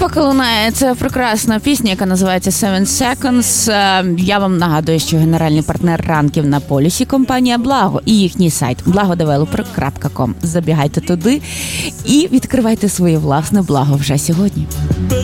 поки лунає ця прекрасна пісня, яка називається Seven Seconds, я вам нагадую, що генеральний партнер ранків на полюсі компанія Благо і їхній сайт blagodeveloper.com. Забігайте туди і відкривайте своє власне благо вже сьогодні.